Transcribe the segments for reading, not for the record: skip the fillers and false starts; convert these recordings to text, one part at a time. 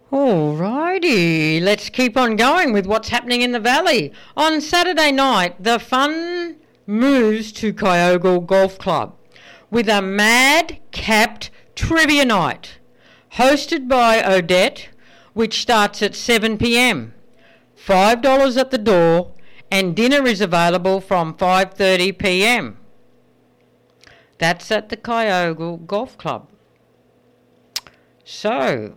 Alrighty, let's keep on going with what's happening in the valley. On Saturday night, the fun moves to Kyogle Golf Club with a mad-capped trivia night hosted by Odette, which starts at 7 p.m. $5 at the door, and dinner is available from 5:30 p.m. That's at the Kyogle Golf Club. So,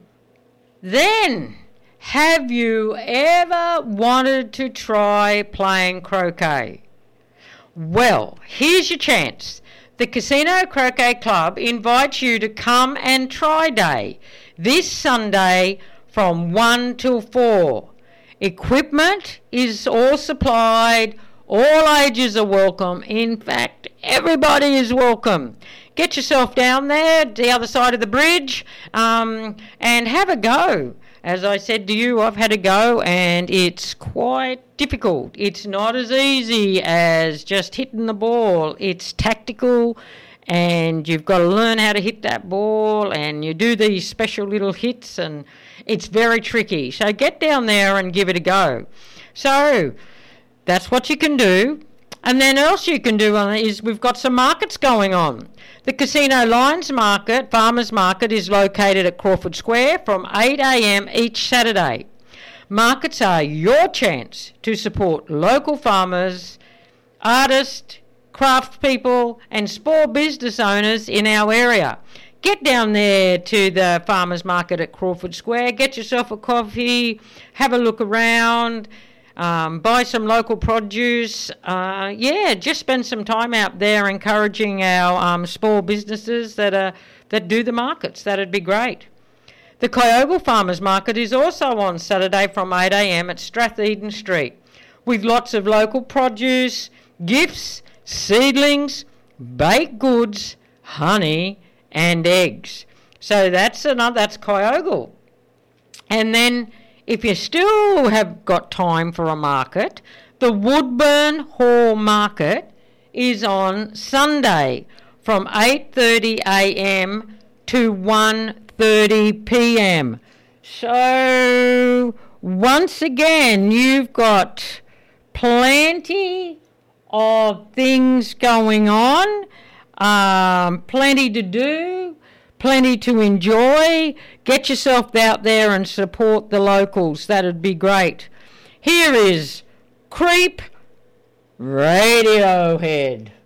then, have you ever wanted to try playing croquet? Well, here's your chance. The Casino Croquet Club invites you to come and try day this Sunday from 1 till 4. Equipment is all supplied. All ages are welcome. In fact, everybody is welcome. Get yourself down there, the other side of the bridge, and have a go. As I said to you, I've had a go, and it's quite difficult. It's not as easy as just hitting the ball. It's tactical, and you've got to learn how to hit that ball, and you do these special little hits, and it's very tricky. So get down there and give it a go. So that's what you can do. And then else you can do is we've got some markets going on. The Casino Lions Market, Farmers Market, is located at Crawford Square from 8 a.m. each Saturday. Markets are your chance to support local farmers, artists, craftspeople and small business owners in our area. Get down there to the Farmers Market at Crawford Square, get yourself a coffee, have a look around, buy some local produce. Just spend some time out there encouraging our small businesses that do the markets. That'd be great. The Kyogle Farmers Market is also on Saturday from 8 a.m. at Stratheden Street with lots of local produce, gifts, seedlings, baked goods, honey and eggs. So that's Kyogle. And then if you still have got time for a market, the Woodburn Hall Market is on Sunday from 8:30 a.m. to 1:30 p.m. So once again, you've got plenty of things going on, plenty to do, plenty to enjoy. Get yourself out there and support the locals. That'd be great. Here is Creep Radiohead.